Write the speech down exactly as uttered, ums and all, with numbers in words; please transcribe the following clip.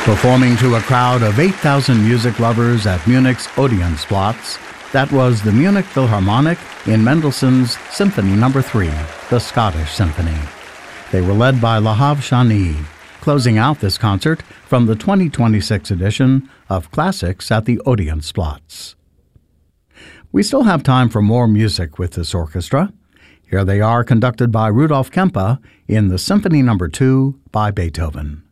Performing to a crowd of eight thousand music lovers at Munich's Odeonsplatz, that was the Munich Philharmonic in Mendelssohn's Symphony Number three, the Scottish Symphony. They were led by Lahav Shani, closing out this concert from the twenty twenty-six edition of Classics at the Odeonsplatz. We still have time for more music with this orchestra. Here they are, conducted by Rudolf Kempe in the Symphony Number two by Beethoven.